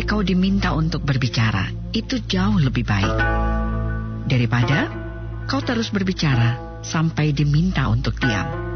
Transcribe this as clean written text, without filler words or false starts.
sampai kau diminta untuk berbicara. Itu jauh lebih baik daripada kau terus berbicara sampai diminta untuk diam.